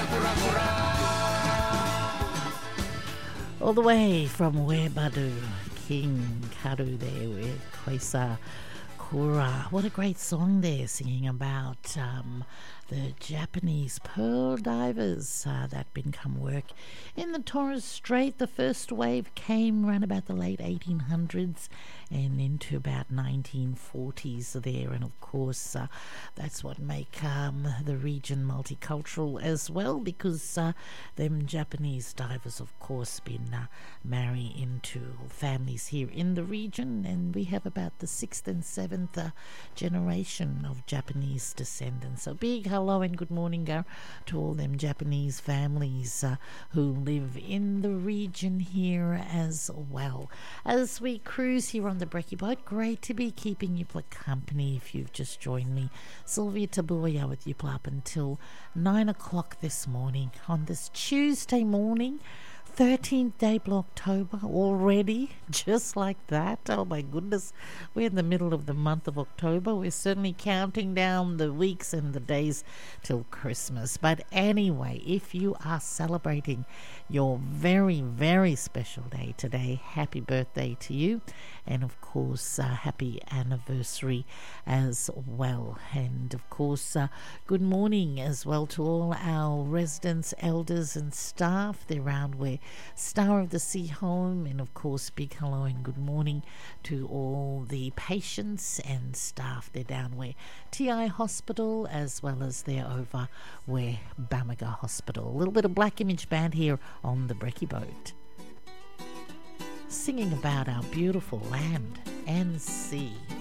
All the way from Webadu, King Karu there with Koisa Kura. What a great song there, singing about the Japanese pearl divers that been come work in the Torres Strait. The first wave came around about the late 1800s and into about 1940s there, and of course that's what make the region multicultural as well, because them Japanese divers of course been married into families here in the region, and we have about the 6th and 7th generation of Japanese descendants. So big hello and good morning to all them Japanese families who live in the region here as well. As we cruise here on the Brekkie Boat, great to be keeping you company if you've just joined me. Sylvia Tabuya with you up until 9 o'clock this morning on this Tuesday morning, 13th day of October already, just like that. Oh my goodness, we're in the middle of the month of October. We're certainly counting down the weeks and the days till Christmas. But anyway, if you are celebrating your very, very special day today, happy birthday to you, and of course happy anniversary as well. And of course good morning as well to all our residents, elders and staff. They're around where Star of the Sea Home, and of course big hello and good morning to all the patients and staff. They're down where TI Hospital, as well as they're over where Bamaga Hospital. A little bit of Black Image Band here on the Brekkie Boat, singing about our beautiful land and sea.